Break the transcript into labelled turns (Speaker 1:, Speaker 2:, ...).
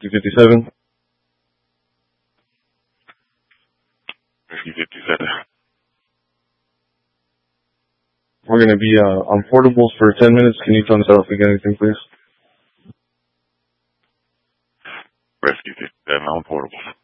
Speaker 1: Rescue 57.
Speaker 2: Rescue 57.
Speaker 1: We're going to be on portables for 10 minutes. Can you tell us if we get anything, please?
Speaker 2: Rescue 57 on portables.